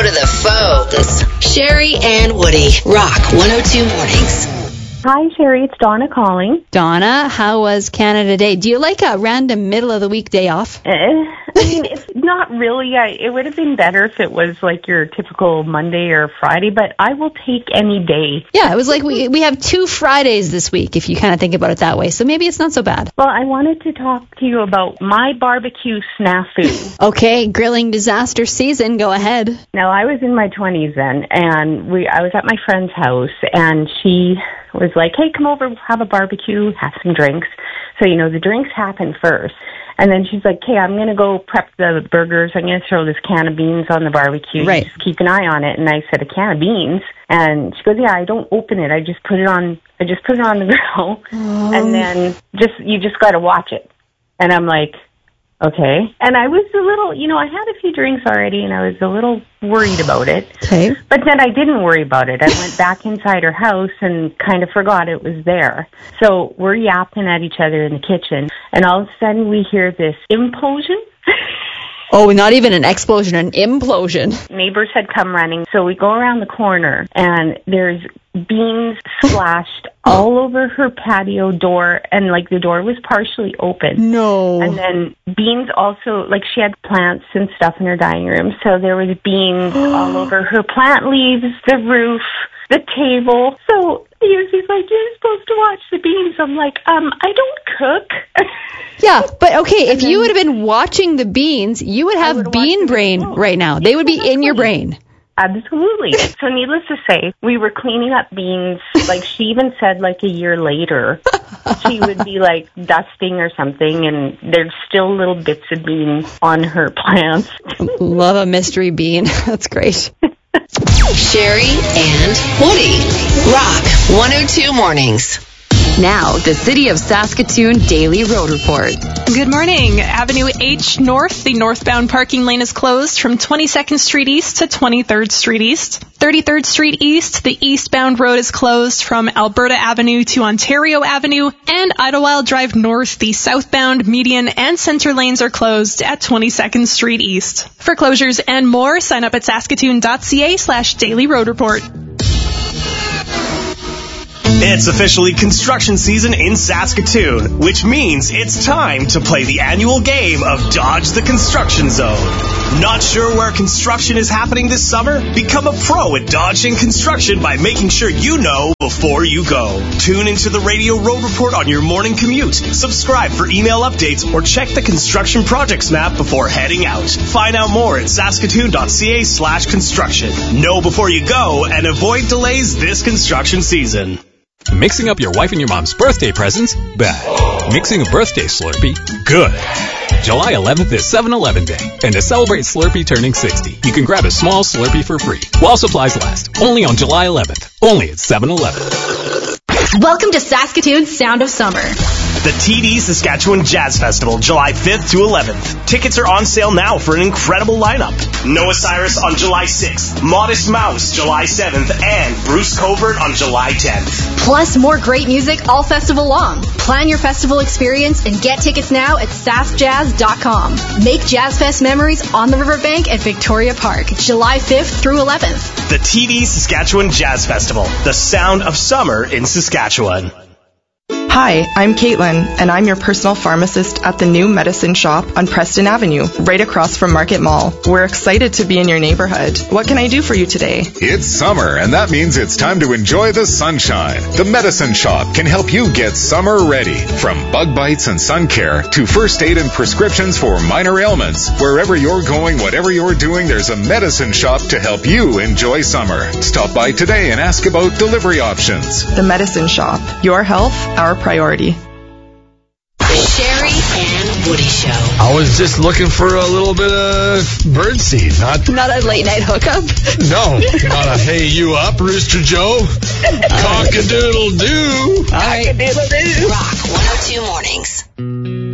to the focus. Sherry and Woody, Rock 102 Mornings. Hi, Sherry. It's Donna calling. Donna, how was Canada Day? Do you like a random middle of the week day off? It's not really. It would have been better if it was like your typical Monday or Friday, but I will take any day. Yeah, it was like we have 2 Fridays this week, if you kind of think about it that way. So maybe it's not so bad. Well, I wanted to talk to you about my barbecue snafu. Okay, grilling disaster season. Go ahead. Now, I was in my 20s then, and I was at my friend's house, and she was like, hey, come over, have a barbecue, have some drinks. So, the drinks happen first. And then she's like, hey, I'm going to go prep the burgers. I'm going to throw this can of beans on the barbecue. Right. Just keep an eye on it. And I said, a can of beans? And she goes, yeah, I don't open it. I just put it on the grill. Oh. And then you just got to watch it. And I'm like, okay. And I was a little, I had a few drinks already, and I was a little worried about it. Okay. But then I didn't worry about it. I went back inside her house and kind of forgot it was there. So we're yapping at each other in the kitchen, and all of a sudden we hear this implosion. Oh, not even an explosion, an implosion. Neighbors had come running, so we go around the corner, and there's beans splashed all over her patio door, and the door was partially open. No. And then beans also, she had plants and stuff in her dining room, so there was beans all over her plant leaves, the roof, the table. So he's like, you're supposed to watch the beans. I'm like, I don't cook. Yeah, but okay, if you would have been watching the beans, you would have bean brain right now. They would be in your brain. Absolutely. So needless to say, we were cleaning up beans. She even said a year later, she would be dusting or something, and there's still little bits of bean on her plants. Love a mystery bean. That's great. Sherry and Woody, Rock 102 Mornings. Now, the City of Saskatoon Daily Road Report. Good morning. Avenue H North, the northbound parking lane is closed from 22nd Street East to 23rd Street East. 33rd Street East, the eastbound road is closed from Alberta Avenue to Ontario Avenue, and Idlewild Drive North, the southbound, median, and center lanes are closed at 22nd Street East. For closures and more, sign up at saskatoon.ca/Daily Road Report. It's officially construction season in Saskatoon, which means it's time to play the annual game of Dodge the Construction Zone. Not sure where construction is happening this summer? Become a pro at dodging construction by making sure you know before you go. Tune into the Radio Road Report on your morning commute. Subscribe for email updates or check the construction projects map before heading out. Find out more at saskatoon.ca/construction. Know before you go and avoid delays this construction season. Mixing up your wife and your mom's birthday presents? Bad. Mixing a birthday Slurpee? Good. July 11th is 7-Eleven Day, and to celebrate Slurpee turning 60, you can grab a small Slurpee for free, while supplies last. Only on July 11th. Only at 7-Eleven. Welcome to Saskatoon's Sound of Summer. The TD Saskatchewan Jazz Festival, July 5th to 11th. Tickets are on sale now for an incredible lineup. Noah Cyrus on July 6th, Modest Mouse July 7th, and Bruce Covert on July 10th. Plus more great music all festival long. Plan your festival experience and get tickets now at saskjazz.com. Make Jazz Fest memories on the riverbank at Victoria Park, July 5th through 11th. The TD Saskatchewan Jazz Festival, the sound of summer in Saskatchewan. Hi, I'm Caitlin, and I'm your personal pharmacist at the new Medicine Shop on Preston Avenue, right across from Market Mall. We're excited to be in your neighborhood. What can I do for you today? It's summer, and that means it's time to enjoy the sunshine. The Medicine Shop can help you get summer ready. From bug bites and sun care to first aid and prescriptions for minor ailments. Wherever you're going, whatever you're doing, there's a Medicine Shop to help you enjoy summer. Stop by today and ask about delivery options. The Medicine Shop. Your health, our priority. Sherry and Woody Show. I was just looking for a little bit of birdseed, not a late night hookup. No, not a hey you up, Rooster Joe. Cock-a-doodle-doo. Cock-a-doodle-doo. Rock 102 Mornings.